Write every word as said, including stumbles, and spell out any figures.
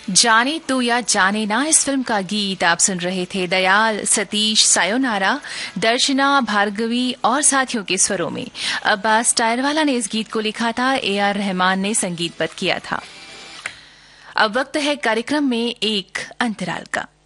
जाने तू या जाने ना इस फिल्म का गीत आप सुन रहे थे दयाल, सतीश, सायोनारा, दर्शना, भार्गवी और साथियों के स्वरों में। अब्बास टायरवाला ने इस गीत को लिखा था, ए आर रहमान ने संगीतबद्ध किया था। अब वक्त है कार्यक्रम में एक अंतराल का।